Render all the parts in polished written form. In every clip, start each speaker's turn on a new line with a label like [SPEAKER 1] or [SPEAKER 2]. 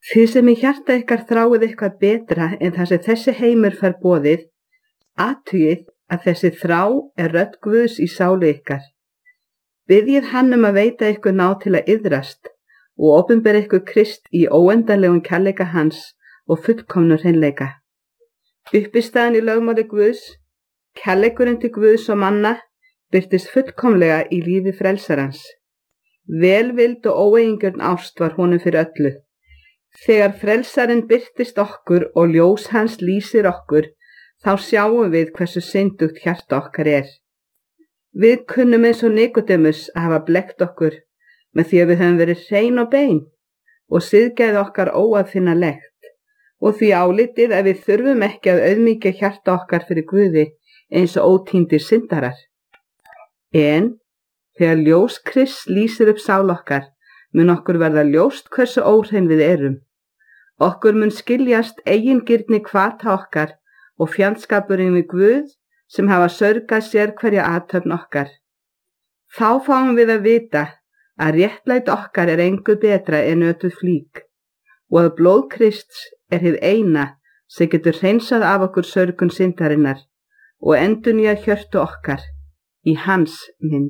[SPEAKER 1] Þið sem í hjarta ykkar þráið eitthvað betra en það sem þessi heimur fær boðið, athugið að þessi þrá rödd Guðs í sálu ykkar. Biðjið hann að veita ykkur ná til að iðrast og opinbera ykkur Krist í óendanlegum kærleika hans og fullkomnum hreinleika. Uppistaðan í lögmáli Guðs, kærleikurinn til Guðs og manna, birtist fullkomlega í lífi frelsarans. Velvild og óeigingjörn ást var honum fyrir öllu. Þegar frelsarinn birtist okkur og ljós hans lýsir okkur, þá sjáum við hversu syndugt hjarta okkar Við kunnum eins og Nikodemus að hafa blekkt okkur með því að við höfum verið hrein og bein og siðgæði okkar óaðfinnanlegt og því álitið að við þurfum ekki að auðmýkja hjarta okkar fyrir Guði eins og ótíndir syndarar. En þegar ljós Krists lýsir upp sál okkar, mun okkur verða ljóst hversu óhrein við erum. Okkur mun skiljast eigingirni hvata okkar og fjandskapurinn við Guð sem hafa saurgað sér hverja athöfn okkar. Þá fáum við að vita að réttlæti okkar engu betra en ötuð flík og að blóð Krists hið eina sem getur hreinsað af okkur saurgun syndarinnar og endurnýjað hjörtu okkar í hans mynd.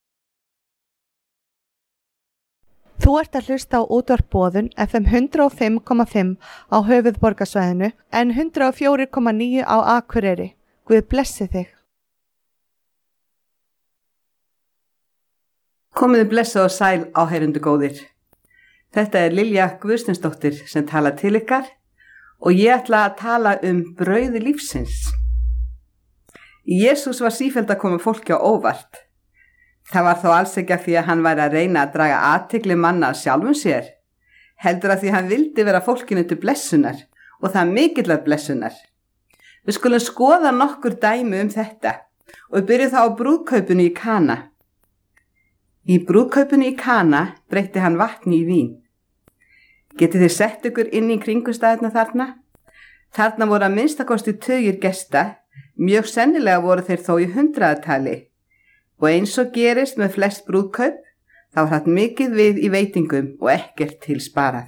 [SPEAKER 2] Þú ert að hlusta á útvarp Boðun FM 105,5 á höfuðborgarsvæðinu en 104,9 á Akureyri. Guð blessi þig.
[SPEAKER 3] Komiði blessuð og sæl áheyrendur góðir. Þetta Lilja Guðsteinsdóttir sem tala til ykkar og ég ætla að tala brauð lífsins. Jesús var sífellt að koma fólki á óvart. Það var þó alls ekki að því að hann væri að reyna að draga athygli manna að sjálfum sér, heldur að því hann vildi vera fólkinu til blessunar og það mikillar blessunar. Við skulum skoða nokkur dæmi þetta og við byrjum þá á brúðkaupinu í Kana. Í brúðkaupinu í Kana breytti hann vatni í vín. Getið þið sett ykkur inn í kringumstæðurnar þarna? Þarna voru að minnstakosti tugir gesta, mjög sennilega voru þeir þó í hundraðatali. Og eins og gerist með flest brúðkaup, þá var haft mikið við í veitingum og ekkert til sparað.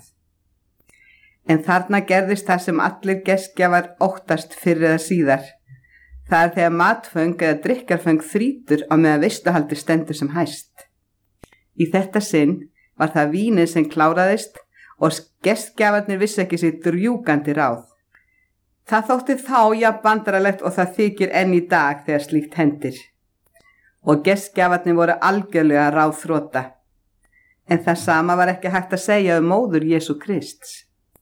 [SPEAKER 3] En þarna gerðist það sem allir gestgjafar óttast fyrr eða síðar. Það þegar matföng eða drykkarföng þrýtur á meðan veisluhaldi stendur sem hæst. Í þetta sinn var það vínið sem kláraðist og gestgjafarnir vissi ekki sitt rjúkandi ráð. Það þótti þá jafn bandaralegt og það þykir enn í dag þegar slíkt hendir. Og gestgjafarnir voru algjörlega ráðþrota. En það sama var ekki hægt að segja móður Jesú Krists.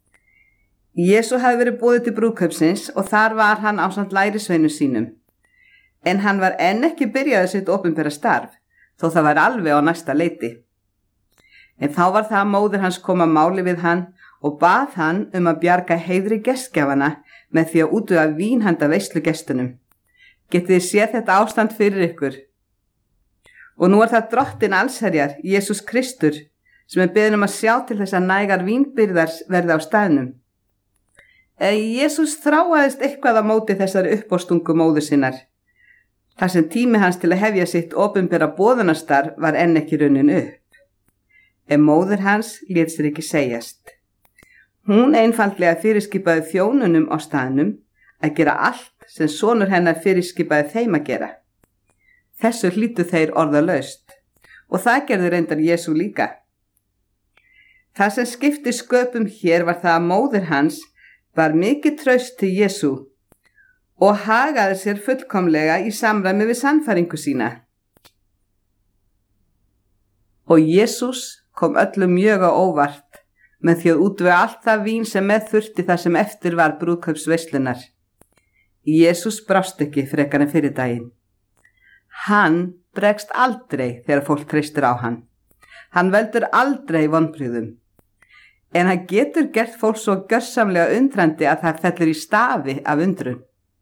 [SPEAKER 3] Jesú hafði verið boðið til brúðkaupsins og þar var hann ásamt lærisveinum sínum. En hann var enn ekki byrjaði sitt opinbera starf, þó það var alveg á næsta leiti. En þá var það að móður hans kom að máli við hann og bað hann að bjarga heiðri gestgjafana með því að útvega vín handa veislugestunum. Getið þið séð þetta ástand fyrir ykkur? Og nú það drottinn allsherjar, Jesús Kristur, sem beðinn að sjá til þess að nægar vínbyrðar verði á staðnum. Jesús þráaðist eitthvað á móti þessari uppástungu móður sinnar. Þar sem tími hans til að hefja sitt opinbera boðunarstarf var enn ekki runnin upp. En móður hans lét sér ekki segjast. Hún einfaldlega fyrirskipaði þjónunum á staðnum að gera allt sem sonur hennar fyrirskipaði þeim að gera. Þessu hlýtu þeir orðalaust og það gerði reyndar Jesú líka. Það sem skipti sköpum hér var það að móðir hans var mikið traust til Jesú og hagaði sér fullkomlega í samræmi við sannfæringu sína. Og Jesús kom öllum mjög á óvart með því að útvega allt það vín sem með þurfti það sem eftir var brúðkaupsveislunar. Jesús brást ekki frekar en fyrir daginn. Hann bregst aldrei þegar fólk treystir á hann. Hann veldur aldrei vonbrigðum. En hann getur gert fólk svo gjörsamlega undrandi að það fellur í stafi af undrun.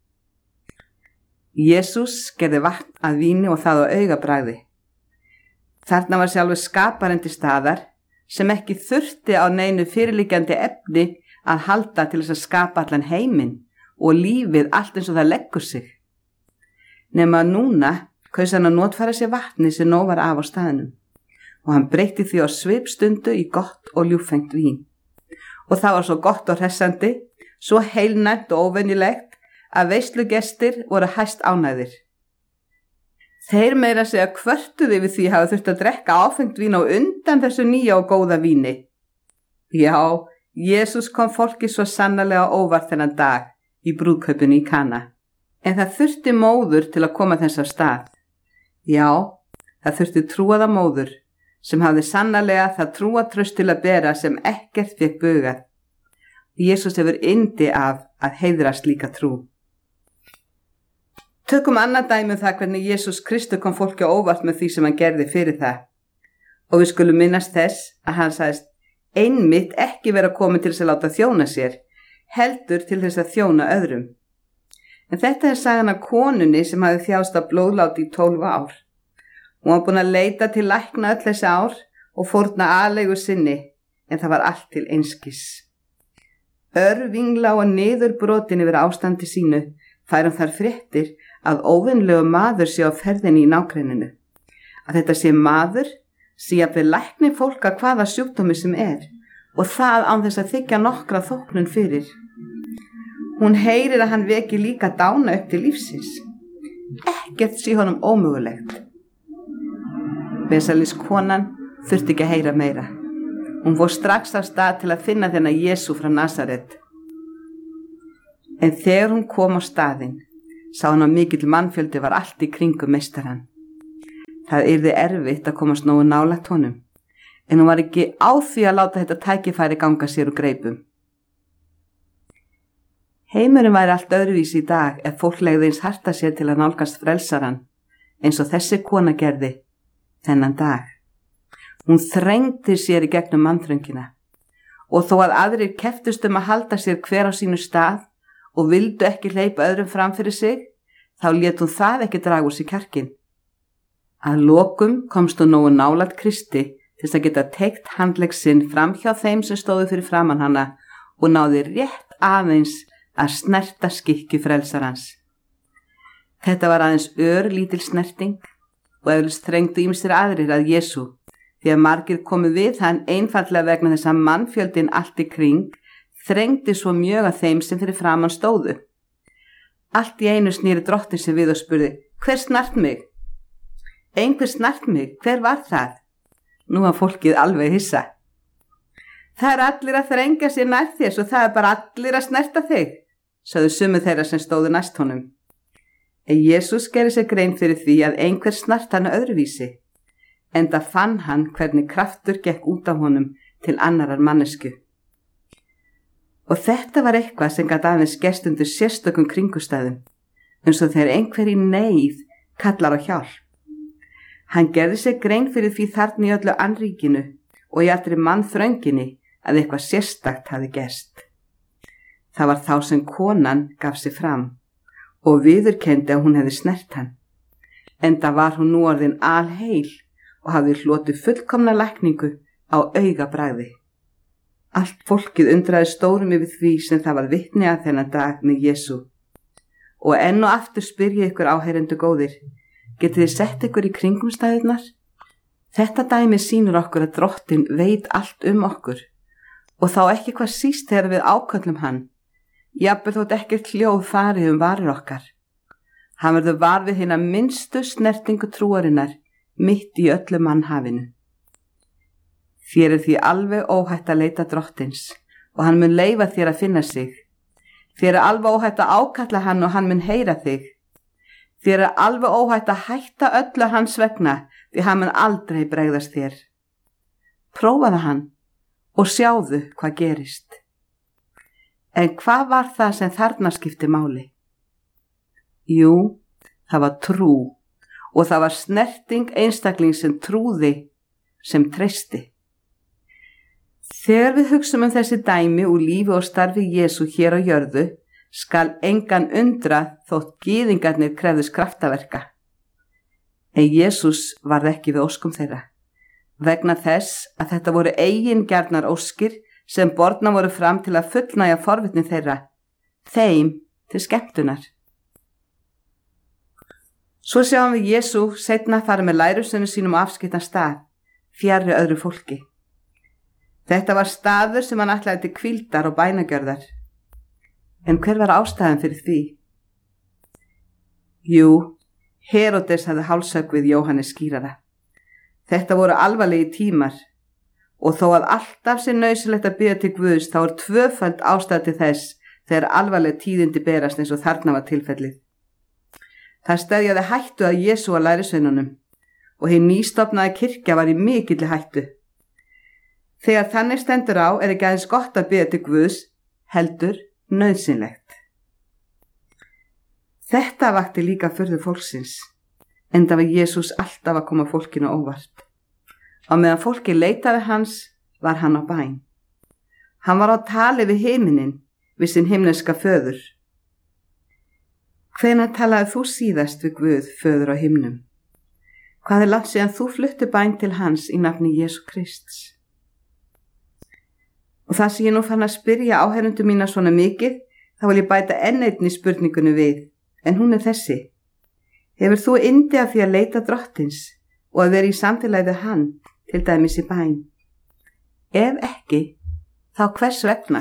[SPEAKER 3] Jesús gerði vatn að víni og það á augabragði. Þarna var sjálfur skaparinn til staðar sem ekki þurfti á neinu fyrirliggjandi efni að halda til þess að skapa allan heiminn og lífið allt eins og það leggur sig. Nema núna kaus hann að notfæra sér vatni sem nóg var af á staðnum og hann breytti því á svipstundu í gott og ljúffengt vín. og það var svo gott og hressandi, svo heilnæmt og óvenjulegt að veislugestir voru hæst ánægðir. Þeir meira segja kvörtuðu yfir því hafa þurft að drekka áfengt vín á undan þessu nýja og góða víni. Já, Jesús kom fólki svo sannarlega óvart þennan dag í brúðkaupinu í Kana. En það þurfti móður til að koma þess af stað. Já, það þurfti trúaða móður sem hafði sannarlega það trúatraust til að bera sem ekkert fékk bugað. Jesús hefur yndi af að heiðra slíka trú. Tökum annað dæmi það hvernig Jesús Kristur kom fólki á óvart með því sem hann gerði fyrir það. Og við skulum minnast þess að hann sagðist einmitt ekki vera komin til þess að láta þjóna sér, heldur til þess að þjóna öðrum. En þetta er sagan af konunni sem hafði þjáðst af blóðláti í 12 ár. Hún var búin að leita til lækna öll þessi ár og fórna aleigu sinni, en það var allt til einskis. Örvingla og niður brotin yfir ástandi sínu færum þar fréttir að óvinlegu maður sé á ferðinni í nágrenninu. Að þetta sé maður sé að við lækni fólk að hvaða sjúkdómi sem og það án þess að þykja nokkra þóknun fyrir. Hún heyrir að hann veki líka dána upp til lífsins. Ekkert sé honum ómögulegt. Vesalins konan þurfti ekki að heyra meira. Hún fór strax af stað til að finna þennan Jesú frá Nasaret. En þegar hún kom á staðinn, sá hann að mikill mannfjöldi var allt í kringum meistarann. Það yrði erfitt að komast nógu nálægt honum, en hún var ekki á því að láta þetta tækifæri ganga sér úr greipum. Heimurinn væri allt öðruvísi í dag ef fólk legði eins harta sér til að nálgast frelsarann, eins og þessi kona gerði þennan dag. Hún þrengdi sér í gegnum mannþröngina og þó að aðrir keftust að halda sér hver á sínu stað og vildu ekki hleypa öðrum fram fyrir sig, þá lét hún það ekki draga úr sig kjarkinn. Að lokum komst hún nógu nálægt Kristi til að geta teygt handlegg sinn fram hjá þeim sem stóðu fyrir framan hana og náði rétt aðeins að snerta skikki frelsarans. Þetta var aðeins örlítil snerting og eflaust þrengdu ýmsir aðrir að Jesú, því að margir komu við hann einfaldlega vegna þess að mannfjöldin allt í kring þrengdi svo mjög að þeim sem fyrir framan stóðu. Allt í einu snýri drottinn sig við og spurði: hver snart mig? Einhver snart mig, hver var það? Nú var fólkið alveg hissa. Það er allir að þrengja sér nær þér, svo það er bara allir að snerta þig, sögðu sumir þeirra sem stóðu næst honum. En Jesús gerði sér grein fyrir því að einhver snart hann öðruvísi, enda fann hann hvernig kraftur gekk út af honum til annarar mannesku. Og þetta var eitthvað sem gat aðeins gerst undir sérstökum kringustæðum, eins og þegar einhver í neyð kallar á hjálp. Hann gerði sér grein fyrir því þarna í öllu annríkinu og í allri mannþrönginni að eitthvað sérstakt hafi gerst. Það var þá sem konan gaf sig fram og viðurkenndi að hún hefði snert hann. Enda var hún nú orðin alheil og hafði hlotið fullkomna lækningu á augabragði. Allt fólkið undraði stórum yfir því sem það var vitni að þennan dag með Jesú. Og enn og aftur spyr ég ykkur áheyrendur góðir, getið þið sett ykkur í kringumstæðurnar? Þetta dæmi sýnir okkur að Drottinn veit allt um okkur og þá ekki hvað síst þegar við áköllum hann, jafnvel þótt ekkert hljóð fari varir okkar. Hann verður var við hina minnstu snertingu trúarinnar mitt í öllu mannhafinu. Þér því alveg óhætt að leita Drottins og hann mun leyfa þér að finna sig. Þér alveg óhætt að ákalla hann og hann mun heyra þig. Þér alveg óhætt að hætta öllu hans vegna því hann mun aldrei bregðast þér. Prófaðu hann og sjáðu hvað gerist. En hvað var það sem þarna skipti máli? Jú, það var trú og það var snerting einstakling sem trúði, sem treysti. Þegar við hugsum þessi dæmi úr lífi og starfi Jesú hér á jörðu, skal engan undra þótt gyðingarnir krefðust kraftaverka. En Jesús varð ekki við óskum þeirra, vegna þess að þetta voru eigingjarnar óskir sem borna voru fram til að fullnægja forvitni þeirra, þeim til skemmtunar. Svo sjáum við Jesú seinna fara með lærisveinum sínum á afskiptan stað, fjarri öðru fólki. Þetta var staður sem hann ætlaði til hvíldar og bænagjörðar. En hver var ástæðan fyrir því? Jú, Heródes hafði hálshöggvið Jóhannes skírara. Þetta voru alvarlegi tímar og þó að alltaf sé nauðsynlegt að biðja til Guðs þá er tvöföld ástæða til þess þegar alvarleg tíðindi berast eins og þarna var tilfellið. Það steðjaði hættu að Jesú að lærisveinunum og hin nýstofnaði kirkja var í mikilli hættu. Þegar þannig stendur á er ekki aðeins gott að biðja til Guðs, heldur nauðsynlegt. Þetta vakti líka furðu fólksins, enda var Jesús alltaf að koma fólkinu óvart. Á meðan fólki leitaði hans var hann á bæn. Hann var á tali við himinin, við sinn himneska föður. Hvenær talaði þú síðast við Guð, föður á himnum? Hvað er langt síðan þú flutti bæn til hans í nafni Jesú Krists? Og það sem ég nú fann að spyrja áheyrendum mína svona mikið, þá vil ég bæta enn einni spurningunni við, en hún er þessi. Hefur þú yndi af því að leita drottins og að vera í samfélagi við hann, til dæmis í bæn? Ef ekki, þá hvers vegna?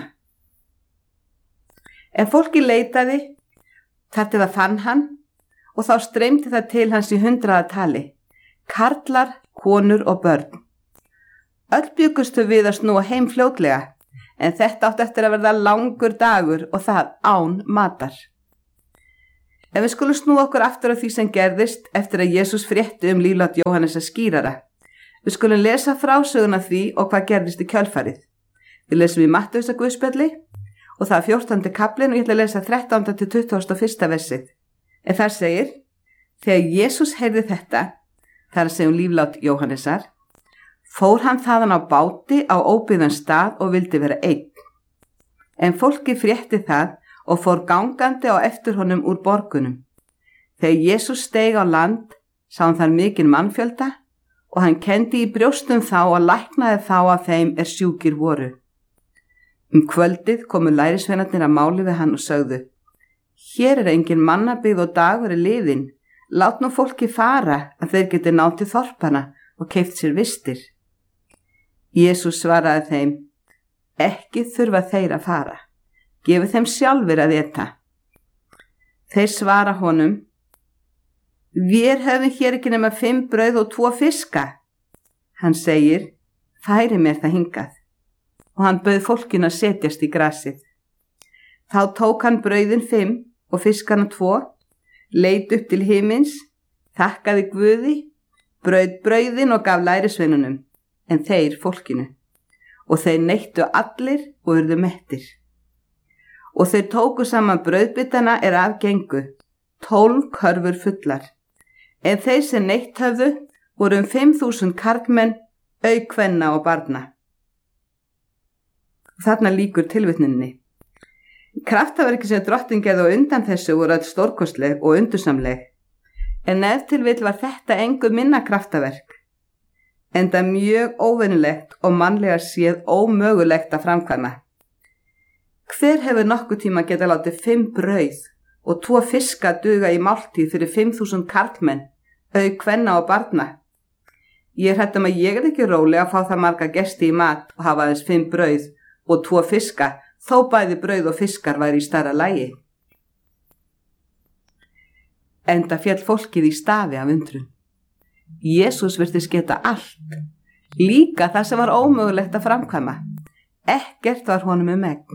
[SPEAKER 3] En fólki leitaði, þar til það fann hann og þá streymdi það til hans í 100 tali, karlar, konur og börn. Öll bjuggustu við að snúa heim fljótlega, en þetta átti eftir að verða langur dagur og það án matar. Ef við skulum snúa okkur aftur á því sem gerðist eftir að Jesús frétti líflátt Jóhannesar skírara, við skulum lesa frásöguna því og hvað gerðist í kjölfarið. Við lesum í Mattheusar guðspjalli og það er 14. kaflinn og ég ætla að lesa 13. til 21. versið. En þar segir, þegar Jesús heyrði þetta, þar að segja líflátt Jóhannesar, fór hann þaðan á báti á óbyggðan stað og vildi vera einn. En fólki frétti það og fór gangandi á eftir honum úr borgunum. Þegar Jesús steig á land, sá hann þar mikinn mannfjölda og hann kenndi í brjóstum þá og læknaði þá af þeim sjúkir voru. Kvöldið komu lærisveinarnir að máli við hann og sögðu, hér er engin mannabyggð og dagur liðinn, lát nú fólki fara að þeir geti náð til þorpana og keypt sér vistir. Jesús svaraði þeim, ekki þurfa þeir að fara, gefið þeim sjálfur að eta. Þeir svara honum, við höfum hér ekki nema 5 brauð og 2 fiska. Hann segir, færi mér það hingað. Og hann bauð fólkinu að setjast í grasið. Þá tók hann brauðin 5 og fiskana 2, leit upp til himins, þakkaði Guði, braut brauðin og gaf lærisveinunum, en þeir fólkinu. Og þeir neittu allir og urðu mettir. Og þeir tóku saman brauðbitana afgengu, 12 körfur fullar. En þeir sem neitt höfðu voru 5.000 karlmenn, auk kvenna og barna. Þarna lýkur tilvitninni. Kraftaverki sem drottinn gerði á undan þessu voru öll stórkostleg og undursamleg. En ef til vill var þetta engu minna kraftaverk. Enda mjög óvenjulegt og mannlega séð ómögulegt að framkvæma. Hver hefur nokkuð tíma geta látið 5 brauð og 2 fiska duga í máltíð fyrir 5.000 karlmenn, auk kvenna og barna? Ég hrædd að ég ekki róleg að fá það marga gesti í mat og hafa aðeins 5 brauð og 2 fiska, þó bæði brauð og fiskar væri í stærra lagi. Enda féll fólkið í stafi af undrun. Jesús virtist geta allt, líka það sem var ómögulegt að framkvæma. Ekkert var honum megn.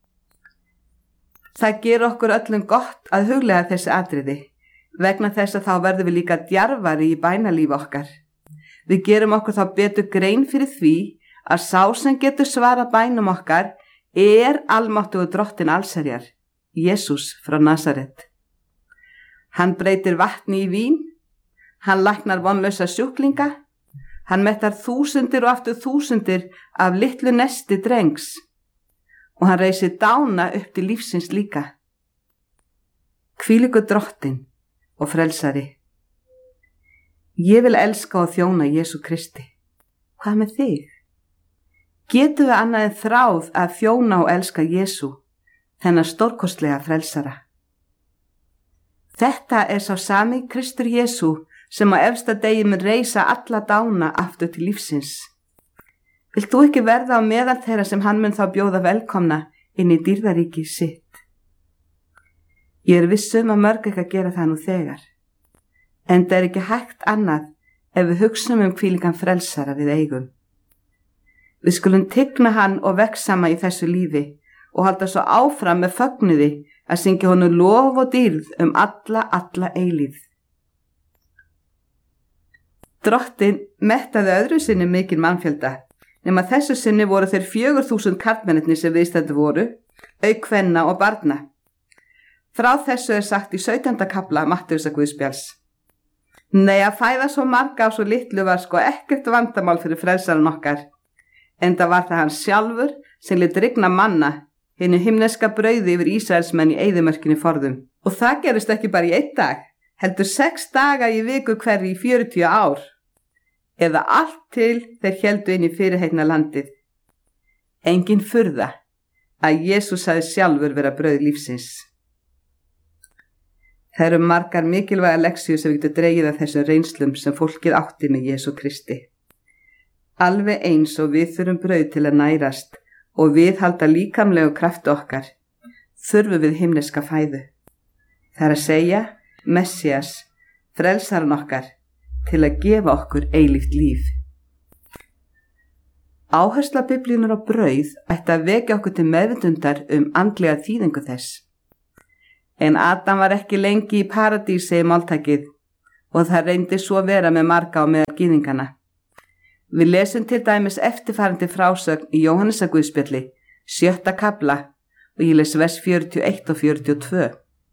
[SPEAKER 3] Það ger okkur öllum gott að huglega þessi atriði, vegna þess að þá verðum við líka djarfari í bænalífi okkar. Við gerum okkur þá betur grein fyrir því að sá sem getur svara bænum okkar almáttugur drottinn allsherjar, Jesús frá Nasaret. Hann breytir vatni í vín, hann læknar vonlausa sjúklinga, hann mettar þúsundir og aftur þúsundir af litlu nesti drengs og hann reisir dána upp til lífsins líka. Hvílíkur drottinn og frelsari. Ég vil elska og þjóna Jesú Kristi. Hvað með þig? Getum við annað en þráð að þjóna og elska Jesú, þennan stórkostlega frelsara? Þetta er sá sami Kristur Jesú sem á efsta degi mun reisa alla dána aftur til lífsins. Vilt þú ekki verða á meðal þeirra sem hann mun þá bjóða velkomna inn í dýrðaríki sitt? Ég er viss að mörg ekki að gera það nú þegar. En það er ekki hægt annað ef við hugsum hvílíkan frelsara við eigum. Við skulum tigna hann og vegsama í þessu lífi og halda svo áfram með fögnuði að syngja honum lof og dýrð alla eilífð. Drottinn mettaði öðru sinni mikinn mannfjölda, nema þessu sinni voru þeir 4.000 karlmennirnir sem viðstaddir voru, auk kvenna og barna. Frá þessu er sagt í 17. kafla Mattheusar Guðspjalls. Nei, að fæða svo marga á svo litlu var sko ekkert vandamál fyrir frelsaran okkar, enda var það hann sjálfur sem lét rigna manna, hinu himneska brauði yfir Ísraelsmenn í eyðimörkinni forðum. Og það gerist ekki bara í 1 dag, heldur 6 daga í viku hverju í 40 ár, eða allt til þeir héldu inn í fyrirheitna landið. Engin furða að Jesús sagði sjálfur vera brauð lífsins. Það eru margar mikilvæga leksíur sem við getum dregið af þessum reynslum sem fólkið átti með Jesú Kristi. Alveg eins og við þurfum brauð til að nærast og viðhalda líkamlegu krafti okkar, þurfum við himneska fæðu. Það er að segja, Messias, frelsaran okkar, til að gefa okkur eilíft líf. Áhersla Biblíunnar á brauð ætti að vekja okkur til meðvitundar andlega þýðingu þess. En Adam var ekki lengi í paradís, segir máltækið, og það reyndi svo vera með marga á meðal gyðingana. Við lesum til dæmis eftirfarandi frásögn í Jóhannesar Guðspjalli, 7. kafla, og ég les vers 41 og 42.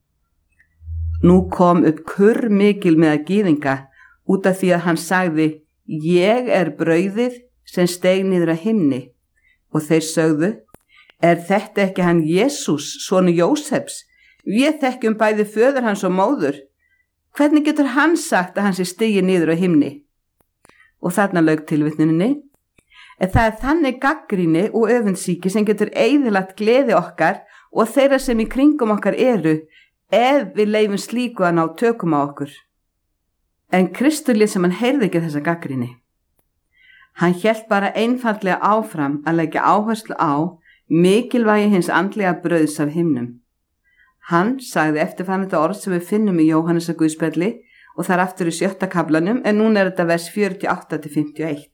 [SPEAKER 3] Nú kom upp kurr mikil með gyðinga út af því að hann sagði, ég er brauðið sem steig niður að himni. Og þeir sögðu, er þetta ekki hann Jesús, sonur Jósefs? Við þekkjum bæði föður hans og móður. Hvernig getur hann sagt að hann sé stigið niður á himni? Og þarna lauk tilvitnuninni. En það er þannig gagnrýni og öfundsýki sem getur eyðilagt gleði okkar og þeirra sem í kringum okkar eru, ef við leifum slíku að ná tökum á okkur. En Kristur lét sem hann heyrði ekki þessa gagnrýni. Hann hélt bara einfaldlega áfram að leggja áherslu á mikilvægi hins andlega brauðs af himnum. Hann sagði eftirfarandi orð sem við finnum í Jóhannesar Guðspjalli og þar aftur í 7. kaflanum, en núna er þetta vers 48-51.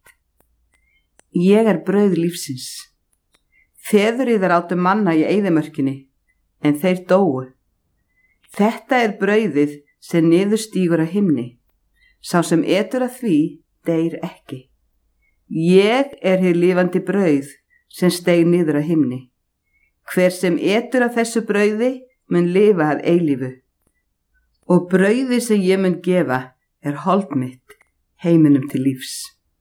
[SPEAKER 3] Ég er brauð lífsins. Feður yðar áttu manna í eyðimörkinni, en þeir dóu. Þetta er brauðið sem niður stígur að himni. Sá sem etur af því, deyr ekki. Ég er hið lifandi brauð sem steig niður að himni. Hver sem etur af þessu brauði, mun lifa að eilífu. Og brauðið sem ég mun gefa er hold mitt heiminum til lífs.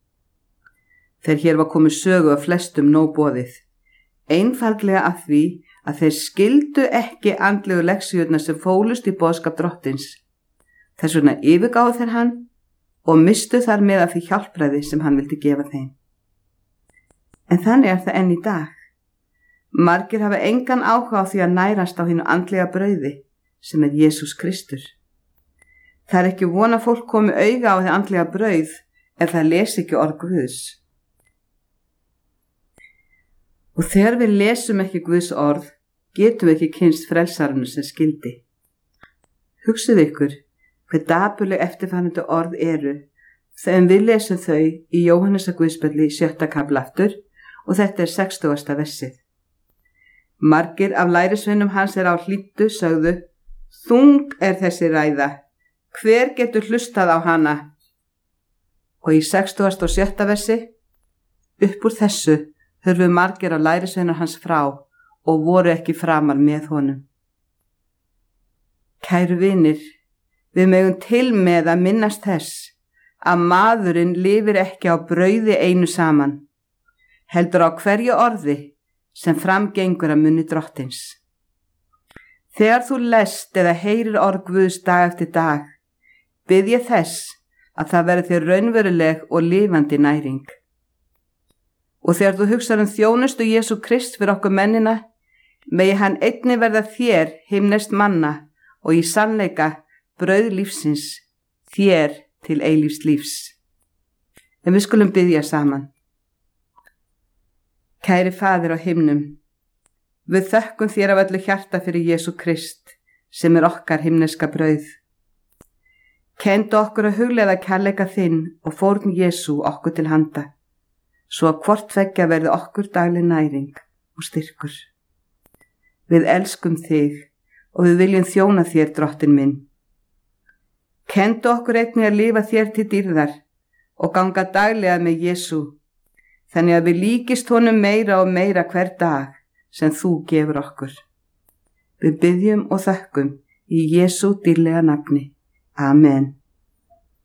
[SPEAKER 3] Þegar hér var komið sögu af flestum nóg boðið, einfaldlega af því að þeir skildu ekki andlegu leksíurnar sem fólust í boðskap Drottins. Þess vegna yfirgáfu þeir hann og mistu þar með af því hjálpræði sem hann vildi gefa þeim. En þannig er það enn í dag. Margir hafa engan áhuga á því að nærast á hinu andlega brauði sem er Jesús Kristur. Það er ekki von að fólk komi auga á því andlega brauð ef það lesi ekki orð Guðs. Og þegar við lesum ekki Guðs orð, getum við ekki kynnst frelsaranu sem skildi. Hugsið ykkur hver dapurleg eftirfarandi orð eru þegar við lesum þau í Jóhannesar Guðspjalli 7. kafla aftur og þetta er 60. versið. Margir af lærisveinum hans er á hlýddu sögðu, þung er þessi ræða, hver getur hlustað á hana? Og í 67. versi, upp úr þessu hurfu margir af lærisveinar hans frá og voru ekki framar með honum. Kæru vinir, við megum til með að minnast þess að maðurinn lifir ekki á brauði einu saman, heldur á hverju orði sem framgengur að munni Drottins. Þegar þú lest eða heyrir orð Guðs dag eftir dag, bið ég þess að það verði þér raunveruleg og lifandi næring. Og þegar þú hugsar þjónustu Jesú Krist fyrir okkur mennina, megi hann einnig verða þér himneskt manna og í sannleika brauð lífsins, þér til eilífs lífs. En við skulum biðja saman. Kæri Faðir á himnum, við þökkum þér af öllu hjarta fyrir Jesú Krist sem okkar himneska brauð. Kenndu okkur að hugleiða kærleika þinn og fórn Jesú okkur til handa, svo að hvort tveggja verði okkur dagleg næring og styrkur. Við elskum þig og við viljum þjóna þér, Drottinn minn. Kenndu okkur einnig að lifa þér til dýrðar og ganga daglega með Jesú, þannig að við líkist honum meira og meira hver dag sem þú gefur okkur. Við biðjum og þökkum í Jesú dýrlega nafni. Amen.